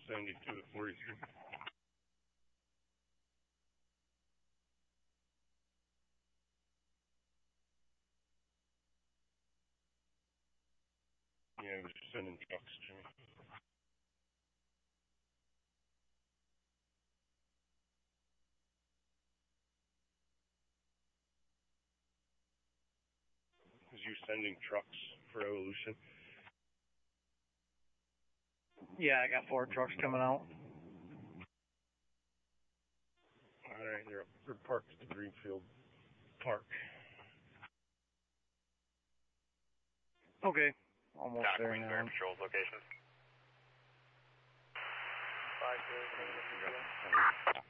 72 at 43. Yeah, we're just sending trucks, Jimmy. Because you're sending trucks for Evolution. Yeah, I got 4 trucks coming out. Alright, they're parked at the Greenfield Park. Okay, almost there now. Queensbury Patrol's location. 531,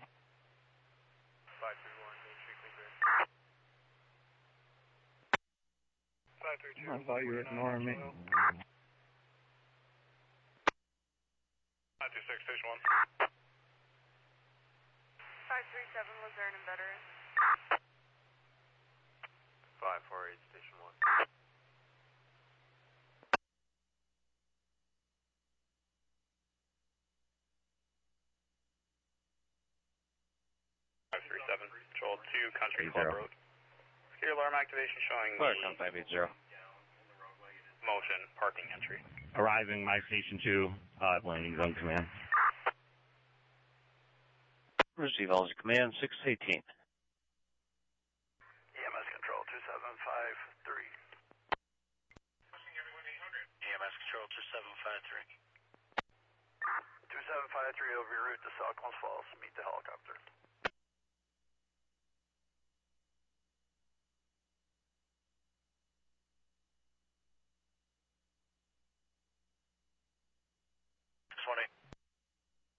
Main Street, Queensbury. 532. I thought you were ignoring me. 526, Station 1. 537, Luzerne and Veteran. 548, Station 1. 537, Patrol 2, Country Club Road. Your alarm activation showing Clear, count 580. motion, parking entry. Arriving, my Station 2, landing zone command. Receive all command, 618. EMS Control 2753. EMS Control 2753. 2753 over your route to Salcons Falls. Meet the helicopter.